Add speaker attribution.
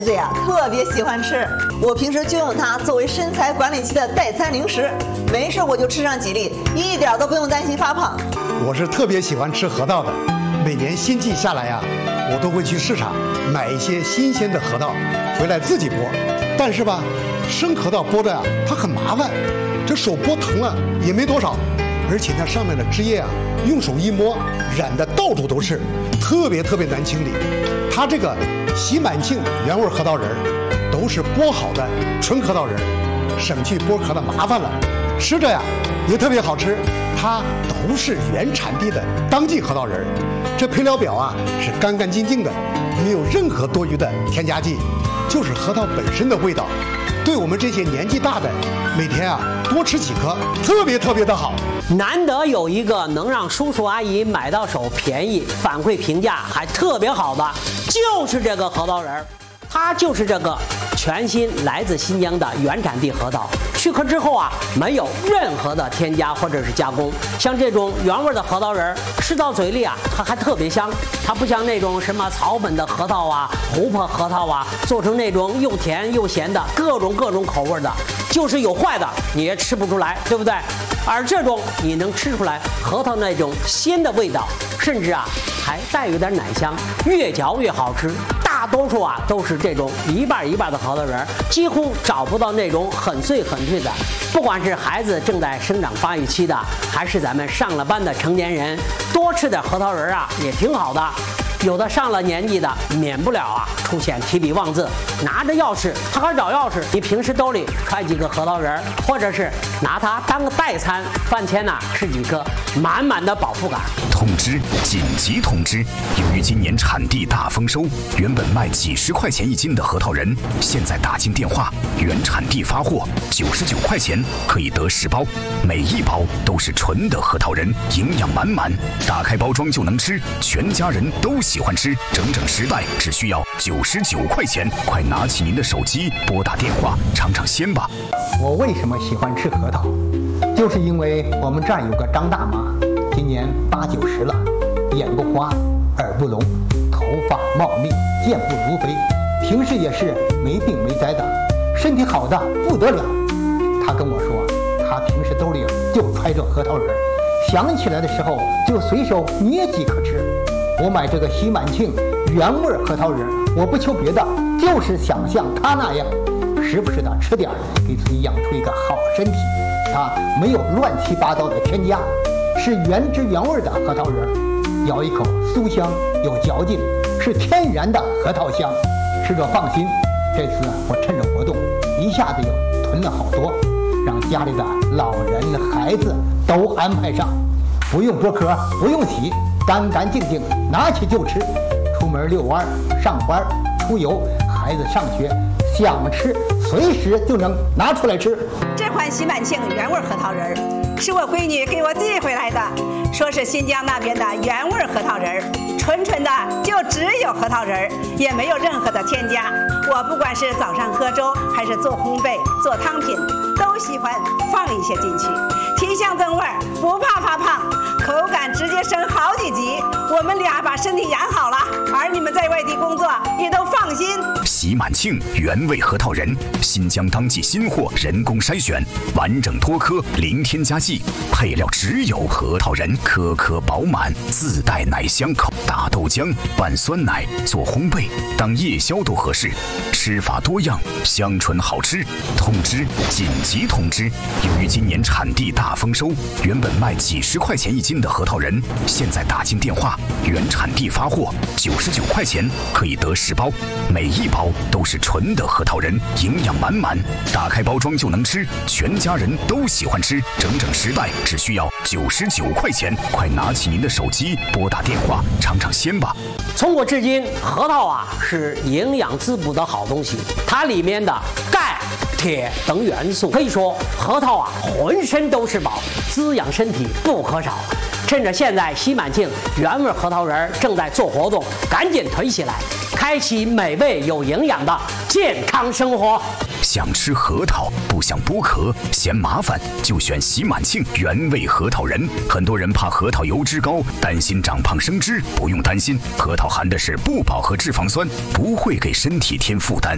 Speaker 1: 孩子呀，特别喜欢吃，我平时就用它作为身材管理期的代餐零食，没事我就吃上几粒，一点都不用担心发胖。
Speaker 2: 我是特别喜欢吃核桃的，每年新季下来呀，我都会去市场买一些新鲜的核桃回来自己剥。但是吧，生核桃剥的呀，它很麻烦，这手剥疼了也没多少，而且那上面的汁液啊，用手一摸，染的到处都是，特别难清理。它这个喜满庆原味核桃仁都是剥好的纯核桃仁，省去剥壳的麻烦了，吃着呀也特别好吃。它都是原产地的当季核桃仁，这配料表啊是干净净的，没有任何多余的添加剂，就是核桃本身的味道。对我们这些年纪大的，每天啊多吃几颗，特别的好。
Speaker 3: 难得有一个能让叔叔阿姨买到手便宜、反馈评价还特别好的，就是这个核桃仁儿。它就是这个全新来自新疆的原产地核桃，去壳之后啊，没有任何的添加或者是加工。像这种原味的核桃仁儿，吃到嘴里啊，它还特别香。它不像那种什么草本的核桃啊、琥珀核桃啊，做成那种又甜又咸的各种口味的，就是有坏的你也吃不出来，对不对？而这种你能吃出来核桃那种鲜的味道，甚至啊还带有点奶香，越嚼越好吃。大多数啊都是这种一半的核桃仁儿，几乎找不到那种很碎的。不管是孩子正在生长发育期的，还是咱们上了班的成年人，多吃点核桃仁儿啊也挺好的。有的上了年纪的，免不了啊出现提笔忘字，拿着钥匙他还找钥匙。你平时兜里揣几个核桃仁儿，或者是拿它当个代餐，饭前呢吃几颗，满的饱腹感。
Speaker 4: 通知！紧急通知！由于今年产地大丰收，原本卖几十块钱一斤的核桃仁，现在打进电话，原产地发货，99块钱可以得10包，每一包都是纯的核桃仁，营养满满，打开包装就能吃，全家人都喜欢吃，整10袋只需要99块钱，快拿起您的手机拨打电话尝尝鲜吧。
Speaker 5: 我为什么喜欢吃核桃？就是因为我们这儿有个张大妈，今年80、90了，眼不花，耳不聋，头发茂密，健步如飞，平时也是没病没灾的，身体好的不得了。她跟我说，她平时兜里就揣着核桃仁，想起来的时候就随手捏几颗吃。我买这个喜满庆原味核桃仁，我不求别的，就是想像她那样，时不时的吃点，给自己养出一个好身体。它没有乱七八糟的添加，是原汁原味的核桃仁，咬一口酥香有嚼劲，是天然的核桃香，吃着放心。这次我趁着活动，一下子又囤了好多，让家里的老人孩子都安排上，不用剥壳，不用洗，干净拿起就吃。出门遛弯、上班、出游，孩子上学，想吃随时就能拿出来吃。
Speaker 6: 这款喜满庆原味核桃仁是我闺女给我寄回来的，说是新疆那边的原味核桃仁，纯的就只有核桃仁，也没有任何的添加。我不管是早上喝粥，还是做烘焙、做汤品，都喜欢放一些进去，提香增味，不怕发胖，口感直接升好几级。我们俩把身体养好了，而你们在外地工作也都放心。
Speaker 4: 喜满庆原味核桃仁，新疆当季新货，人工筛选，完整脱壳，零添加剂，配料只有核桃仁，颗颗饱满，自带奶香口，打豆浆拌酸奶做烘焙当夜宵都合适，吃法多样，香醇好吃。通知！紧急通知！由于今年产地大丰收，原本卖几十块钱一斤的核桃仁，现在打进电话，原产地发货99块钱可以得10包，每一包都是纯的核桃仁，营养满满，打开包装就能吃，全家人都喜欢吃，整10袋只需要99块钱，快拿起您的手机拨打电话尝尝鲜吧。
Speaker 3: 从古至今，核桃啊是营养滋补的好东西，它里面的钙、铁等元素，可以说核桃啊浑身都是宝，滋养身体不可少。趁着现在喜满庆原味核桃仁正在做活动，赶紧囤起来，开启美味有营养的健康生活。
Speaker 4: 想吃核桃不想剥壳嫌麻烦，就选喜满庆原味核桃仁。很多人怕核桃油脂高，担心长胖生脂，不用担心，核桃含的是不饱和脂肪酸，不会给身体添负担。